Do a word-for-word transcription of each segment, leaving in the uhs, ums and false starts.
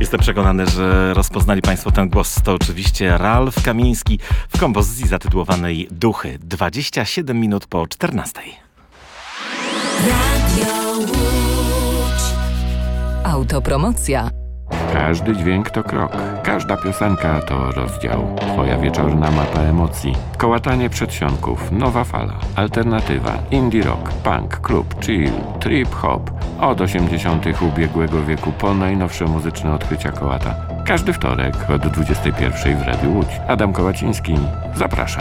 Jestem przekonany, że rozpoznali Państwo ten głos. To oczywiście Ralf Kamiński w kompozycji zatytułowanej Duchy. dwadzieścia siedem minut po czternastej. Radio Łódź. Autopromocja. Każdy dźwięk to krok, każda piosenka to rozdział. Twoja wieczorna mapa emocji. Kołatanie przedsionków, nowa fala, alternatywa, indie rock, punk, klub, chill, trip hop. Od osiemdziesiątych ubiegłego wieku po najnowsze muzyczne odkrycia kołata. Każdy wtorek od dwudziestej pierwszej w Radiu Łódź. Adam Kołaciński, zapraszam.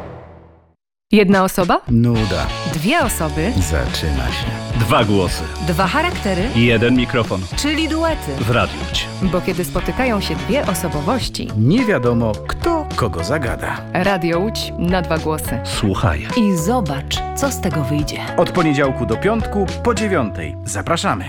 Jedna osoba? Nuda. Dwie osoby? Zaczyna się. Dwa głosy. Dwa charaktery? I jeden mikrofon. Czyli duety. W Radiu Łódź. Bo kiedy spotykają się dwie osobowości, Nie wiadomo, kto kogo zagada. Radio Łódź na dwa głosy. Słuchaj. I zobacz, co z tego wyjdzie. Od poniedziałku do piątku po dziewiątej. Zapraszamy.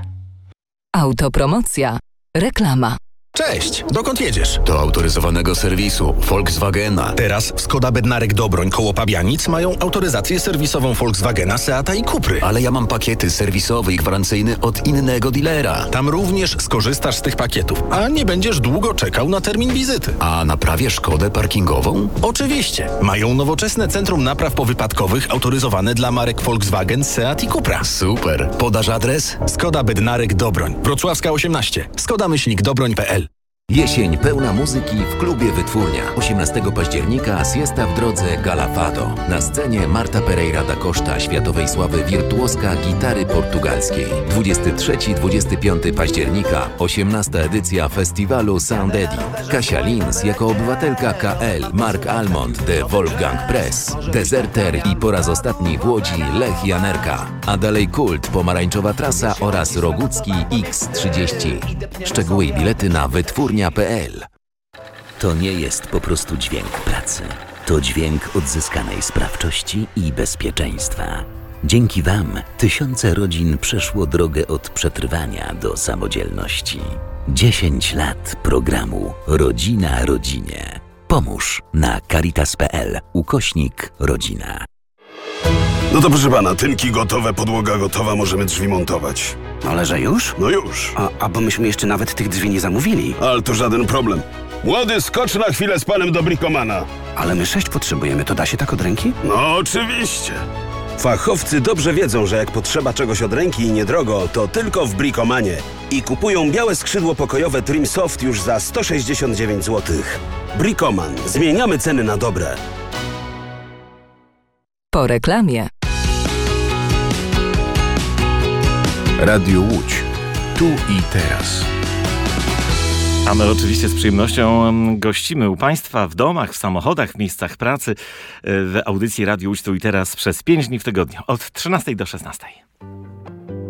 Autopromocja. Reklama. Cześć, dokąd jedziesz? Do autoryzowanego serwisu Volkswagena. Teraz w Skoda Bednarek Dobroń koło Pabianic mają autoryzację serwisową Volkswagena, Seata i Cupry. Ale ja mam pakiety serwisowy i gwarancyjny od innego dealera. Tam również skorzystasz z tych pakietów, a nie będziesz długo czekał na termin wizyty. A naprawię Szkodę parkingową? Oczywiście. Mają nowoczesne centrum napraw powypadkowych autoryzowane dla marek Volkswagen, Seat i Cupra. Super. Podasz adres? Skoda Bednarek Dobroń. Wrocławska osiemnaście. Skoda myślnik dobroń kropka p l. Jesień pełna muzyki w klubie Wytwórnia. osiemnastego października Siesta w drodze Gala Fado. Na scenie Marta Pereira da Costa, światowej sławy wirtuoska gitary portugalskiej. dwudziestego trzeciego do dwudziestego piątego października osiemnasta edycja festiwalu Sound Edit. Kasia Lins jako obywatelka K L, Mark Almond de Wolfgang Press, Deserter i po raz ostatni w Łodzi Lech Janerka. A dalej Kult, Pomarańczowa Trasa oraz Rogucki X trzydzieści. Szczegóły i bilety na wytwórnia kropka p l. To nie jest po prostu dźwięk pracy. To dźwięk odzyskanej sprawczości i bezpieczeństwa. Dzięki Wam tysiące rodzin przeszło drogę od przetrwania do samodzielności. dziesięć lat programu Rodzina Rodzinie. Pomóż na caritas kropka p l ukośnik rodzina. No to proszę pana, tynki gotowe, podłoga gotowa, możemy drzwi montować. Ale że już? No już. A, a bo myśmy jeszcze nawet tych drzwi nie zamówili. Ale to żaden problem. Młody, skocz na chwilę z panem do Bricomana. Ale my sześć potrzebujemy, to da się tak od ręki? No oczywiście. Fachowcy dobrze wiedzą, że jak potrzeba czegoś od ręki i niedrogo, to tylko w Bricomanie. I kupują białe skrzydło pokojowe Trim Soft już za sto sześćdziesiąt dziewięć złotych. Bricoman. Zmieniamy ceny na dobre. Po reklamie. Radio Łódź. Tu i teraz. A my oczywiście z przyjemnością gościmy u Państwa w domach, w samochodach, w miejscach pracy w audycji Radio Łódź Tu i Teraz przez pięć dni w tygodniu od trzynastej do szesnastej.